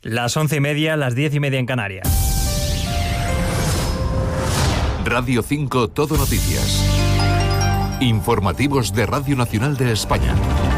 Las 11:30, las 10:30 en Canarias. Radio 5 Todo Noticias. Informativos de Radio Nacional de España.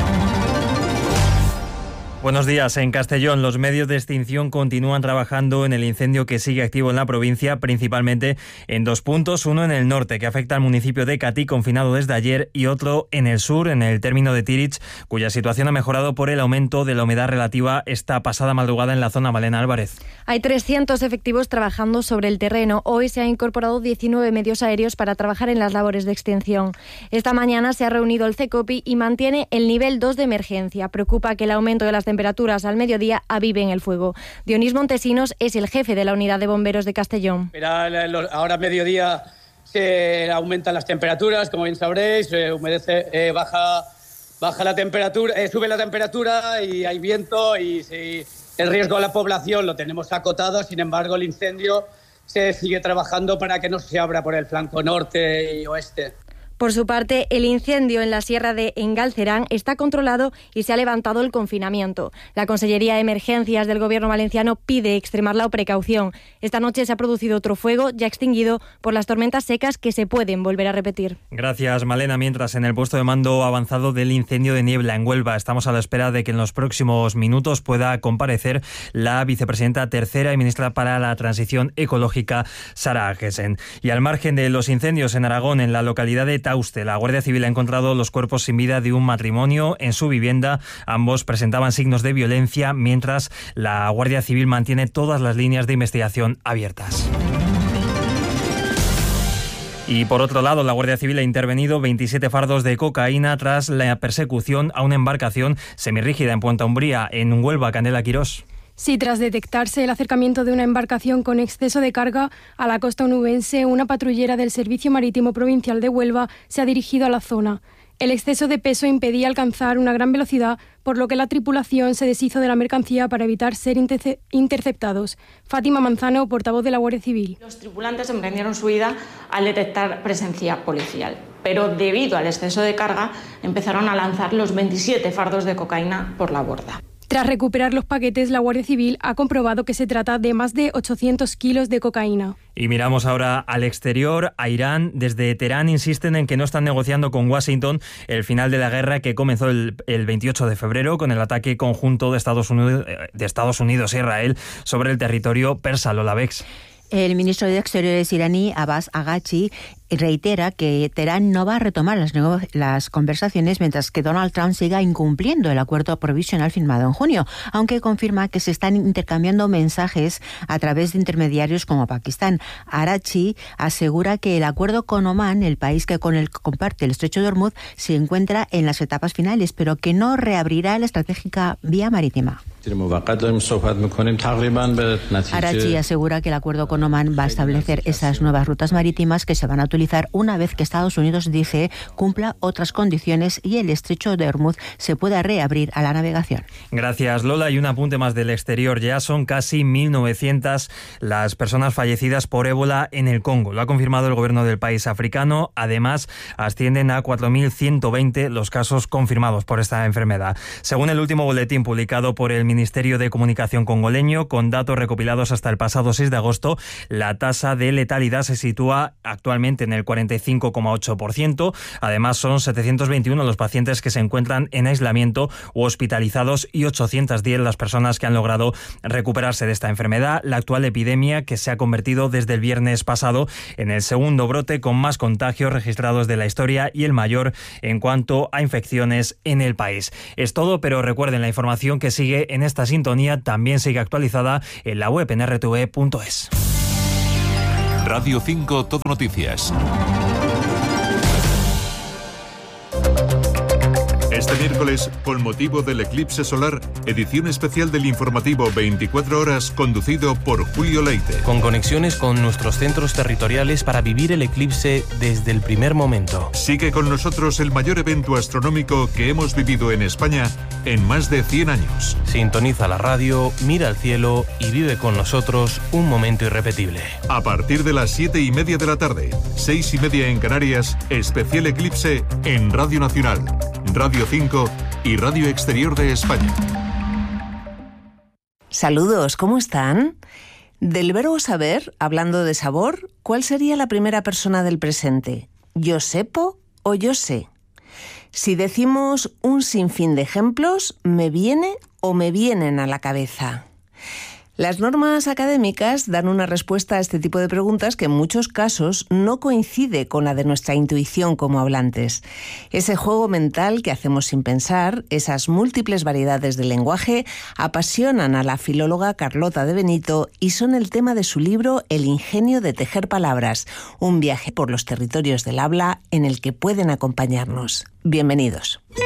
Buenos días. En Castellón, los medios de extinción continúan trabajando en el incendio que sigue activo en la provincia, principalmente en 2 puntos. Uno en el norte, que afecta al municipio de Catí, confinado desde ayer, y otro en el sur, en el término de Tirich, cuya situación ha mejorado por el aumento de la humedad relativa esta pasada madrugada en la zona. Malena Álvarez. Hay 300 efectivos trabajando sobre el terreno. Hoy se han incorporado 19 medios aéreos para trabajar en las labores de extinción. Esta mañana se ha reunido el CECOPI y mantiene el nivel 2 de emergencia. Preocupa que el aumento de las temperaturas al mediodía aviven el fuego. Dionís Montesinos es el jefe de la unidad de bomberos de Castellón. Ahora a mediodía se aumentan las temperaturas, como bien sabréis, humedece, baja la temperatura, sube la temperatura y hay viento y el riesgo a la población lo tenemos acotado. Sin embargo, el incendio se sigue trabajando para que no se abra por el flanco norte y oeste. Por su parte, el incendio en la sierra de Engalcerán está controlado y se ha levantado el confinamiento. La Consellería de Emergencias del Gobierno valenciano pide extremar la precaución. Esta noche se ha producido otro fuego ya extinguido por las tormentas secas que se pueden volver a repetir. Gracias, Malena. Mientras, en el puesto de mando avanzado del incendio de Niebla en Huelva, estamos a la espera de que en los próximos minutos pueda comparecer la vicepresidenta tercera y ministra para la Transición Ecológica, Sara Agesen. Y al margen de los incendios en Aragón, en la localidad de Tauste, la Guardia Civil ha encontrado los cuerpos sin vida de un matrimonio en su vivienda. Ambos presentaban signos de violencia, mientras la Guardia Civil mantiene todas las líneas de investigación abiertas. Y por otro lado, la Guardia Civil ha intervenido 27 fardos de cocaína tras la persecución a una embarcación semirrígida en Puente Umbría, en Huelva. Candela Quirós. Sí, tras detectarse el acercamiento de una embarcación con exceso de carga a la costa onubense, una patrullera del Servicio Marítimo Provincial de Huelva se ha dirigido a la zona. El exceso de peso impedía alcanzar una gran velocidad, por lo que la tripulación se deshizo de la mercancía para evitar ser interceptados. Fátima Manzano, portavoz de la Guardia Civil. Los tripulantes emprendieron su huida al detectar presencia policial, pero debido al exceso de carga empezaron a lanzar los 27 fardos de cocaína por la borda. Tras recuperar los paquetes, la Guardia Civil ha comprobado que se trata de más de 800 kilos de cocaína. Y miramos ahora al exterior, a Irán. Desde Teherán insisten en que no están negociando con Washington el final de la guerra que comenzó el 28 de febrero con el ataque conjunto de Estados Unidos e Israel sobre el territorio persa. Lola Bex. El ministro de Exteriores iraní, Abbas Araghchi, reitera que Teherán no va a retomar las conversaciones mientras que Donald Trump siga incumpliendo el acuerdo provisional firmado en junio, aunque confirma que se están intercambiando mensajes a través de intermediarios como Pakistán. Araghchi asegura que el acuerdo con Omán, el país que con el que comparte el estrecho de Hormuz, se encuentra en las etapas finales, pero que no reabrirá la estratégica vía marítima. Araghchi asegura que el acuerdo con Omán va a establecer esas nuevas rutas marítimas que se van a utilizar una vez que Estados Unidos, dice, cumpla otras condiciones y el estrecho de Hormuz se pueda reabrir a la navegación. Gracias, Lola. Y un apunte más del exterior. Ya son casi 1.900 las personas fallecidas por ébola en el Congo. Lo ha confirmado el gobierno del país africano. Además, ascienden a 4.120 los casos confirmados por esta enfermedad. Según el último boletín publicado por el Ministerio de Comunicación congoleño, con datos recopilados hasta el pasado 6 de agosto, la tasa de letalidad se sitúa actualmente en el 45,8%. Además, son 721 los pacientes que se encuentran en aislamiento u hospitalizados y 810 las personas que han logrado recuperarse de esta enfermedad. La actual epidemia, que se ha convertido desde el viernes pasado en el segundo brote con más contagios registrados de la historia y el mayor en cuanto a infecciones en el país. Es todo, pero recuerden, la información que sigue en esta sintonía también sigue actualizada en la web en rtv.es. Radio 5 Todo Noticias. Este miércoles, con motivo del eclipse solar, edición especial del informativo 24 horas conducido por Julio Leite. Con conexiones con nuestros centros territoriales para vivir el eclipse desde el primer momento. Sigue con nosotros el mayor evento astronómico que hemos vivido en España en más de 100 años. Sintoniza la radio, mira al cielo y vive con nosotros un momento irrepetible. A partir de las 7:30 de la tarde, 6:30 en Canarias, especial eclipse en Radio Nacional, Radio 5 y Radio Exterior de España. Saludos, ¿cómo están? Del verbo saber, hablando de sabor, ¿cuál sería la primera persona del presente? ¿Yo sepo o yo sé? Si decimos un sinfín de ejemplos, ¿me viene o me vienen a la cabeza? Las normas académicas dan una respuesta a este tipo de preguntas que en muchos casos no coincide con la de nuestra intuición como hablantes. Ese juego mental que hacemos sin pensar, esas múltiples variedades del lenguaje, apasionan a la filóloga Carlota de Benito y son el tema de su libro El ingenio de tejer palabras, un viaje por los territorios del habla en el que pueden acompañarnos. Bienvenidos.